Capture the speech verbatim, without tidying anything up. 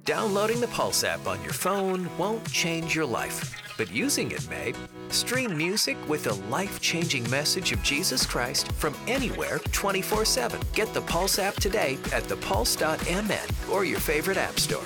Downloading the Pulse app on your phone won't change your life, but using it may. Stream music with a life-changing message of Jesus Christ from anywhere twenty-four seven. Get the Pulse app today at the pulse dot m n or your favorite app store.